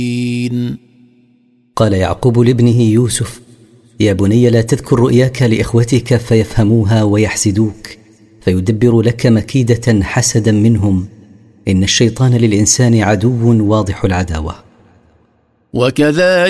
قال يعقوب لابنه يوسف: يا بني لا تذكر رؤياك لإخوتك فيفهموها ويحسدوك فيدبر لك مكيدة حسدا منهم، إن الشيطان للإنسان عدو واضح العداوة. وكذلك